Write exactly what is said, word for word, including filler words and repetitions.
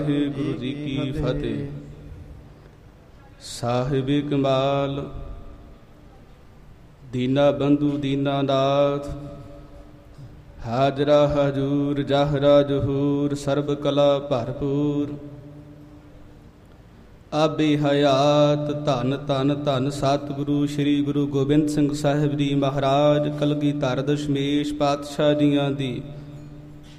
ਗੁਰੂ ਜੀ ਕੀ ਫਤਿਹ। ਸਾਹਿਬ ਕਮਾਲ ਦੀਨਾ ਬੰਧੂ ਦੀਨਾ ਨਾਥ, ਹਾਜ਼ਰਾ ਹਜੂਰ ਜਾਹਰਾ ਜਹੂਰ, ਸਰਬ ਕਲਾ ਭਰਪੂਰ। ਆਬੇ ਹਯਾਤ ਧੰਨ ਧੰਨ ਧੰਨ ਸਤਿਗੁਰੂ ਸ੍ਰੀ ਗੁਰੂ ਗੋਬਿੰਦ ਸਿੰਘ ਸਾਹਿਬ ਜੀ ਮਹਾਰਾਜ ਕਲਗੀਧਰ ਦਸ਼ਮੇਸ਼ ਪਾਤਸ਼ਾਹ ਜੀਆਂ ਦੀ